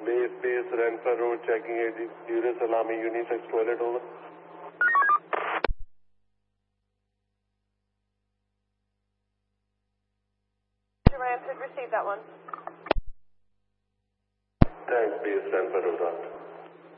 Base, Ranford Road, checking AG, Julius Salami, unisex toilet, over. Ranford, receive that one. Thanks, Base, Ranford Road, out.